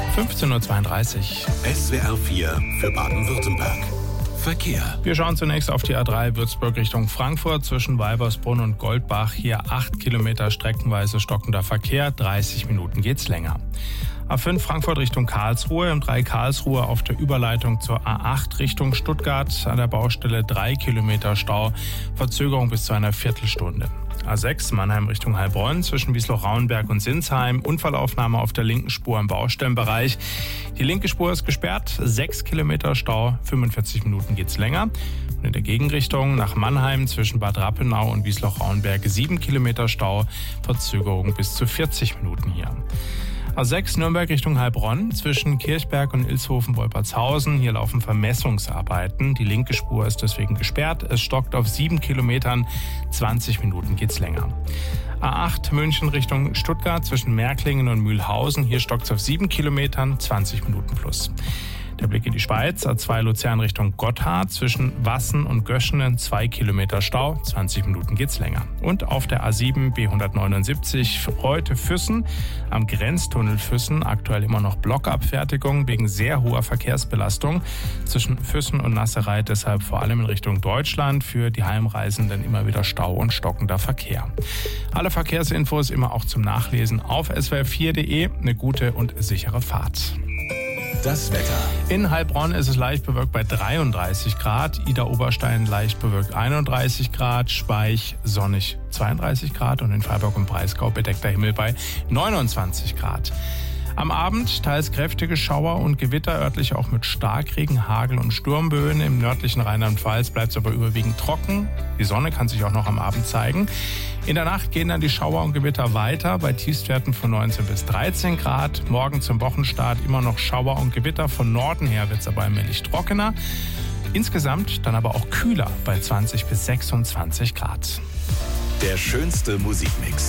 15:32 Uhr. SWR 4 für Baden-Württemberg. Verkehr. Wir schauen zunächst auf die A3 Würzburg Richtung Frankfurt zwischen Weibersbrunn und Goldbach. Hier 8 Kilometer streckenweise stockender Verkehr, 30 Minuten geht's länger. A5 Frankfurt Richtung Karlsruhe, M3 Karlsruhe auf der Überleitung zur A8 Richtung Stuttgart. An der Baustelle 3 Kilometer Stau, Verzögerung bis zu einer Viertelstunde. A6 Mannheim Richtung Heilbronn zwischen Wiesloch-Rauenberg und Sinsheim. Unfallaufnahme auf der linken Spur im Baustellenbereich. Die linke Spur ist gesperrt, 6 Kilometer Stau, 45 Minuten geht's länger. Und in der Gegenrichtung nach Mannheim zwischen Bad Rappenau und Wiesloch-Rauenberg 7 Kilometer Stau, Verzögerung bis zu 40 Minuten hier. A6 Nürnberg Richtung Heilbronn zwischen Kirchberg und Ilshofen-Wolpertshausen. Hier laufen Vermessungsarbeiten. Die linke Spur ist deswegen gesperrt. Es stockt auf 7 Kilometern. 20 Minuten geht's länger. A8 München Richtung Stuttgart zwischen Märklingen und Mühlhausen. Hier stockt es auf 7 Kilometern. 20 Minuten plus. Der Blick in die Schweiz, A2 Luzern Richtung Gotthard, zwischen Wassen und Göschenen 2 Kilometer Stau, 20 Minuten geht's länger. Und auf der A7 B179 heute Füssen, am Grenztunnel Füssen, aktuell immer noch Blockabfertigung wegen sehr hoher Verkehrsbelastung. Zwischen Füssen und Nasserei deshalb vor allem in Richtung Deutschland für die Heimreisenden immer wieder Stau und stockender Verkehr. Alle Verkehrsinfos immer auch zum Nachlesen auf swr4.de. Eine gute und sichere Fahrt. Das Wetter. In Heilbronn ist es leicht bewölkt bei 33 Grad, Idar-Oberstein leicht bewölkt 31 Grad, Speich sonnig 32 Grad und in Freiburg und Breisgau bedeckter Himmel bei 29 Grad. Am Abend teils kräftige Schauer und Gewitter, örtlich auch mit Starkregen, Hagel und Sturmböen. Im nördlichen Rheinland-Pfalz bleibt es aber überwiegend trocken. Die Sonne kann sich auch noch am Abend zeigen. In der Nacht gehen dann die Schauer und Gewitter weiter bei Tiefstwerten von 19 bis 13 Grad. Morgen zum Wochenstart immer noch Schauer und Gewitter. Von Norden her wird es aber allmählich trockener. Insgesamt dann aber auch kühler bei 20 bis 26 Grad. Der schönste Musikmix